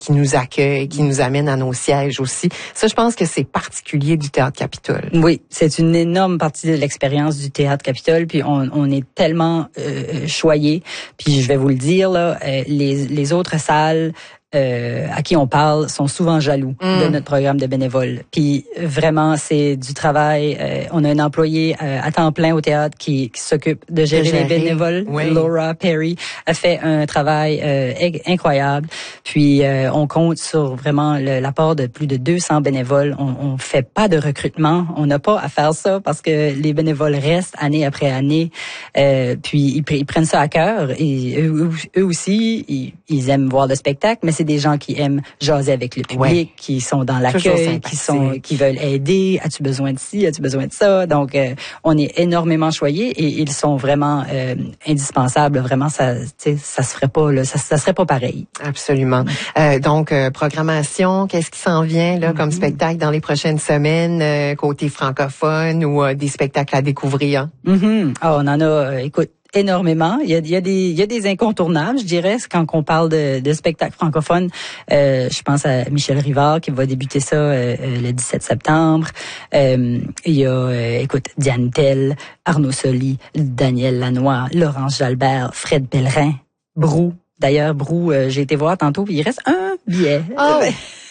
qui nous accueille, qui nous amène à nos sièges aussi. Ça, je pense que c'est particulier du Théâtre Capitole. Oui, c'est une énorme partie de l'expérience du Théâtre Capitole, puis on est tellement choyés. Puis je vais vous le dire, là, les autres salles à qui on parle sont souvent jaloux de notre programme de bénévoles. Puis vraiment, c'est du travail. On a un employé à temps plein au théâtre qui s'occupe de gérer les bénévoles. Oui. Laura Perry a fait un travail incroyable. Puis on compte sur vraiment l'apport de plus de 200 bénévoles. On fait pas de recrutement. On n'a pas à faire ça parce que les bénévoles restent année après année. Puis ils prennent ça à cœur. Et eux aussi, ils aiment voir le spectacle, mais c'est des gens qui aiment jaser avec le public, qui sont dans l'accueil, qui veulent aider. As-tu besoin de ci, as-tu besoin de ça? Donc, on est énormément choyés et ils sont vraiment indispensables. Vraiment, ça se ferait pas, là, ça serait pas pareil. Absolument. Donc, programmation, qu'est-ce qui s'en vient là comme spectacle dans les prochaines semaines, côté francophone ou des spectacles à découvrir? Ah, on en a, écoute, énormément. Il y a des incontournables, je dirais, quand on parle de spectacles francophones. Je pense à Michel Rivard qui va débuter ça le 17 septembre. Il y a, écoute, Diane Tell, Arnaud Soli, Daniel Lanois, Laurence Jalbert, Fred Pellerin, Brou. D'ailleurs, Brou, j'ai été voir tantôt, puis il reste un billet. Oh.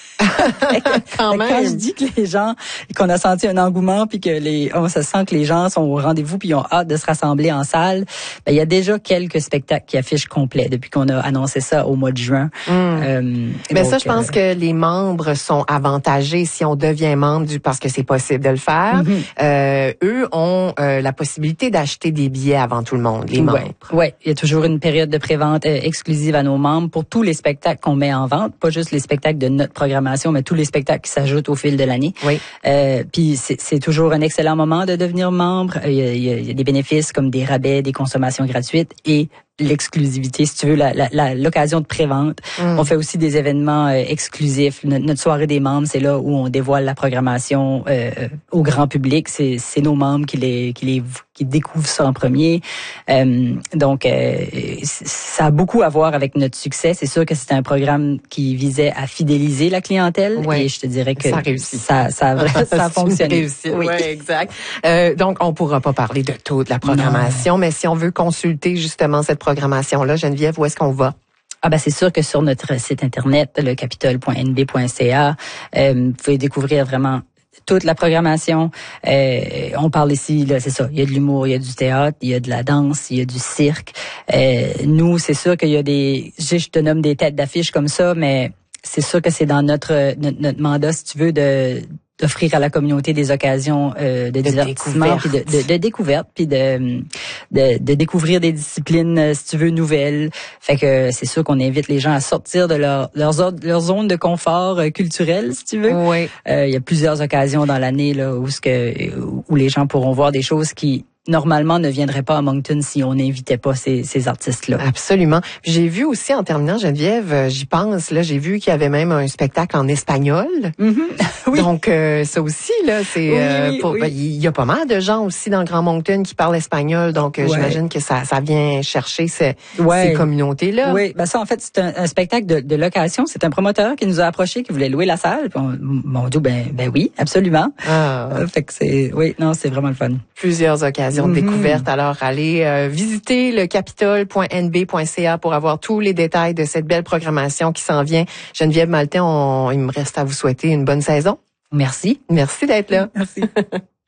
Quand je dis que les gens, qu'on a senti un engouement puis que on se sent que les gens sont au rendez-vous puis ils ont hâte de se rassembler en salle, ben il y a déjà quelques spectacles qui affichent complet depuis qu'on a annoncé ça au mois de juin. Mais ça, je pense que les membres sont avantagés si on devient membre parce que c'est possible de le faire. Eux ont la possibilité d'acheter des billets avant tout le monde, les membres. Ouais, il y a toujours une période de prévente exclusive à nos membres pour tous les spectacles qu'on met en vente, pas juste les spectacles de notre programmation, mais tous les spectacles qui s'ajoutent au fil de l'année. Oui. Puis c'est toujours un excellent moment de devenir membre. Il y a des bénéfices comme des rabais, des consommations gratuites et l'exclusivité, si tu veux, l'occasion de prévente. On fait aussi des événements exclusifs. Notre soirée des membres, c'est là où on dévoile la programmation au grand public. C'est nos membres qui découvrent ça en premier. Donc, ça a beaucoup à voir avec notre succès. C'est sûr que c'était un programme qui visait à fidéliser la clientèle. Oui. Et je te dirais que ça a fonctionné. Oui, exact. Donc, on pourra pas parler de tout de la programmation, mais si on veut consulter justement cette programmation-là, Geneviève, où est-ce qu'on va? Ah ben c'est sûr que sur notre site internet, le capitole.nb.ca, vous pouvez découvrir vraiment toute la programmation. On parle ici, là, c'est ça, il y a de l'humour, il y a du théâtre, il y a de la danse, il y a du cirque. Nous, c'est sûr qu'il y a je te nomme des têtes d'affiche comme ça, mais c'est sûr que c'est dans notre mandat, si tu veux, d'offrir à la communauté des occasions de divertissement, puis de découverte, puis de découvrir des disciplines, si tu veux, nouvelles. Fait que c'est sûr qu'on invite les gens à sortir de leur zone de confort culturel, si tu veux. Oui. Il y a plusieurs occasions dans l'année là où les gens pourront voir des choses qui normalement ne viendraient pas à Moncton si on n'invitait pas ces artistes-là. Absolument. J'ai vu aussi, en terminant, Geneviève, j'y pense, là, j'ai vu qu'il y avait même un spectacle en espagnol. Oui. Donc, ça aussi, là, c'est il y a pas mal de gens aussi dans le Grand Moncton qui parlent espagnol, donc j'imagine que ça vient chercher ces communautés-là. Oui, ben ça, en fait, c'est un spectacle de location. C'est un promoteur qui nous a approché, qui voulait louer la salle. Puis on dit, ben oui, absolument. Fait que c'est vraiment le fun. Plusieurs occasions de découverte. Alors, allez visiter le capitole.nb.ca pour avoir tous les détails de cette belle programmation qui s'en vient. Geneviève Maltais, il me reste à vous souhaiter une bonne saison. Merci. Merci d'être là. Merci.